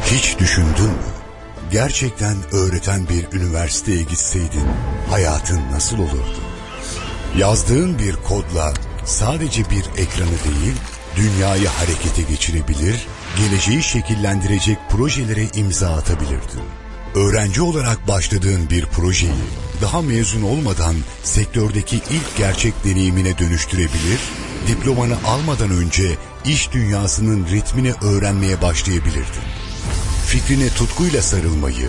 Hiç düşündün mü? Gerçekten öğreten bir üniversiteye gitseydin hayatın nasıl olurdu? Yazdığın bir kodla sadece bir ekranı değil, dünyayı harekete geçirebilir, geleceği şekillendirecek projelere imza atabilirdin. Öğrenci olarak başladığın bir projeyi daha mezun olmadan sektördeki ilk gerçek deneyimine dönüştürebilir, diplomanı almadan önce iş dünyasının ritmini öğrenmeye başlayabilirdin. Fikrine tutkuyla sarılmayı,